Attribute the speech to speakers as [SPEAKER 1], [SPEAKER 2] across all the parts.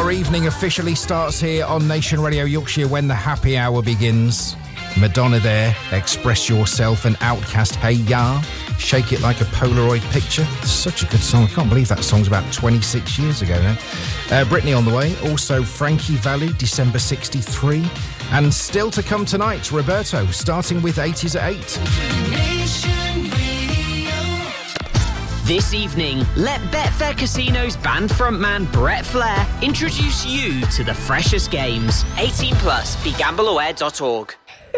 [SPEAKER 1] Your evening officially starts here on Nation Radio Yorkshire when the happy hour begins. Madonna there, Express Yourself, and Outcast, Hey Ya, Shake It Like a Polaroid Picture. Such a good song. I can't believe that song's about 26 years ago now. Britney on the way. Also Frankie Valli, December 63. And still to come tonight, Roberto, starting with 80s at 8.
[SPEAKER 2] Nation Radio.
[SPEAKER 3] This evening, let Betfair Casino's band frontman Brett Flair introduce you to the freshest games. 18 plus, begambleaware.org.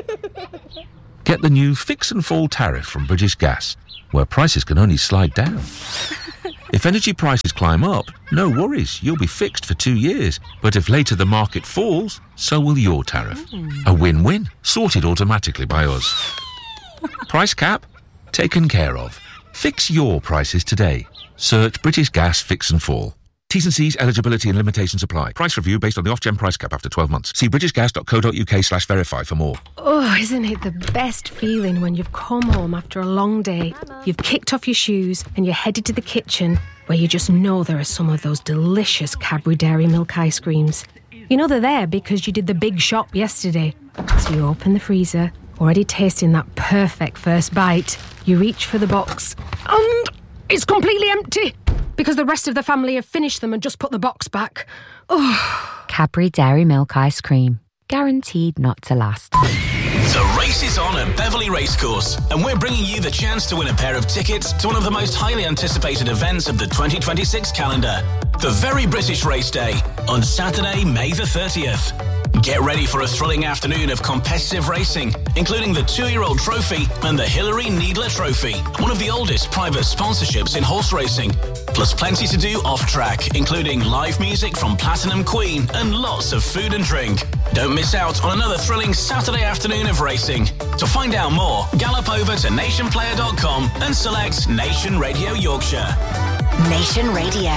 [SPEAKER 4] Get the new Fix and Fall tariff from British Gas, where prices can only slide down. If energy prices climb up, no worries, you'll be fixed for 2 years. But if later the market falls, so will your tariff. A win-win, sorted automatically by us. Price cap? Taken care of. Fix your prices today. Search British Gas Fix and Fall. T's and C's, eligibility and limitations apply. Price review based on the off-gen price cap after 12 months. See britishgas.co.uk/verify for more.
[SPEAKER 5] Oh, isn't it the best feeling when you've come home after a long day, you've kicked off your shoes and you're headed to the kitchen where you just know there are some of those delicious Cadbury Dairy Milk ice creams. You know they're there because you did the big shop yesterday. So you open the freezer, already tasting that perfect first bite. You reach for the box and it's completely empty because the rest of the family have finished them and just put the box back. Oh.
[SPEAKER 6] Cadbury Dairy Milk Ice Cream. Guaranteed not to last.
[SPEAKER 7] The race is on at Beverley Racecourse, and we're bringing you the chance to win a pair of tickets to one of the most highly anticipated events of the 2026 calendar, the Very British Race Day, on Saturday, May the 30th. Get ready for a thrilling afternoon of competitive racing, including the 2-year-old trophy and the Hilary Needler Trophy, one of the oldest private sponsorships in horse racing. Plus plenty to do off-track, including live music from Platinum Queen and lots of food and drink. Don't miss out on another thrilling Saturday afternoon of racing. To find out more, gallop over to nationplayer.com and select Nation Radio Yorkshire.
[SPEAKER 2] Nation Radio.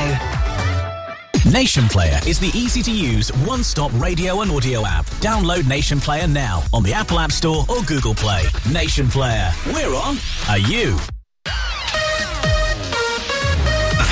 [SPEAKER 7] Nation Player is the easy-to-use, one-stop radio and audio app. Download Nation Player now on the Apple App Store or Google Play. Nation Player. We're on. Are you?